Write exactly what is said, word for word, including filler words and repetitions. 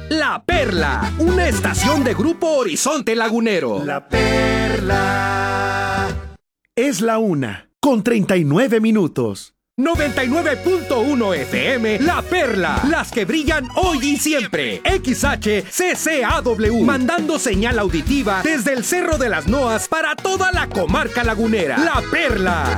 La Perla, una estación de Grupo Horizonte Lagunero. La Perla. Es la una, con treinta y nueve minutos. noventa y nueve punto uno F M, La Perla, las que brillan hoy y siempre. X H C C A W, mandando señal auditiva desde el Cerro de las Noas para toda la comarca lagunera. La Perla.